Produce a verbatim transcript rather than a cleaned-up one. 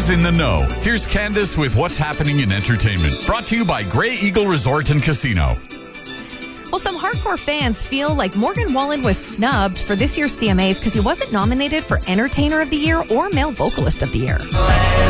who's in the know. Here's Candace with what's happening in entertainment. Brought to you by Grey Eagle Resort and Casino. Well, some hardcore fans feel like Morgan Wallen was snubbed for this year's C M As because he wasn't nominated for Entertainer of the Year or Male Vocalist of the Year.